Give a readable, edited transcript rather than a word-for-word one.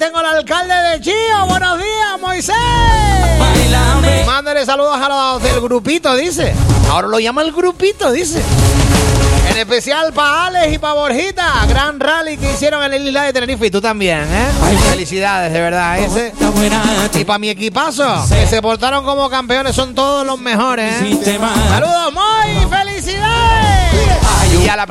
tengo al alcalde de Chío. Buenos días, Moisés. Mándale saludos a los del grupito, dice. Ahora lo llama el grupito, dice. En especial para Alex y para Borjita. Gran rally que hicieron en la isla de Tenerife. Y tú también, ¿eh? Felicidades, de verdad. Ese. Y para mi equipazo, que se portaron como campeones, son todos los mejores, ¿eh? Saludos, Moy. Felicidades. Y a la